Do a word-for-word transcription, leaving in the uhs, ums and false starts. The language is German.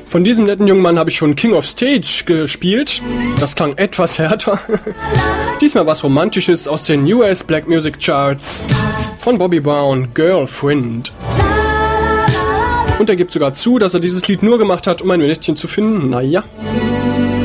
Von diesem netten jungen Mann habe ich schon King of Stage gespielt. Das klang etwas härter. Diesmal was Romantisches aus den U S Black Music Charts. Von Bobby Brown, Girlfriend. Und er gibt sogar zu, dass er dieses Lied nur gemacht hat, um ein Mädchen zu finden. Naja.